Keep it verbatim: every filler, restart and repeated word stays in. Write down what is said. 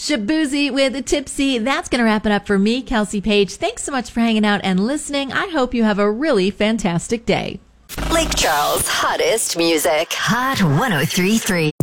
Shabuzi with Tipsy. That's going to wrap it up for me, Kelsey Page. Thanks so much for hanging out and listening. I hope you have a really fantastic day. Lake Charles' hottest music. Hot one oh three point three.